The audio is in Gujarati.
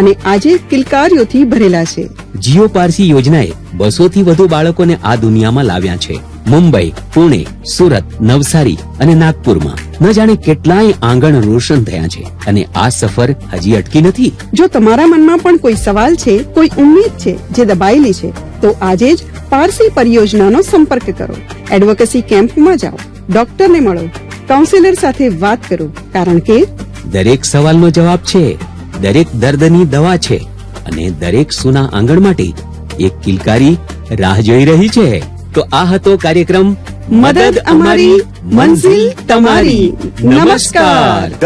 અને આજે કિલકારીઓથી ભરેલા છે. જીઓ પારસી યોજનાએ 200 થી વધુ બાળકોને આ દુનિયામાં લાવ્યા છે. મુંબઈ, પુણે, સુરત, નવસારી અને નાગપુરમાં ન જાણે કેટલાય આંગણ રોશન થયા છે અને આ સફર હજી અટકી નથી. જો તમારા મનમાં પણ કોઈ સવાલ છે, કોઈ ઉમ્મીદ છે જે દબાયેલી છે, તો આજે જ પારસી પરિયોજનાનો સંપર્ક કરો. એડવોકેસી કેમ્પમાં જાઓ, ડોક્ટરને મળો, કાઉન્સિલર સાથે વાત કરો, કારણ કે દરેક સવાલનો જવાબ છે, દરેક દર્દની દવા છે અને દરેક સુના આંગણ માટે એક કિલકારી રાહ જોઈ રહી છે. તો આ હતો કાર્યક્રમ મદદ અમારી મંઝિલ તમારી. નમસ્કાર.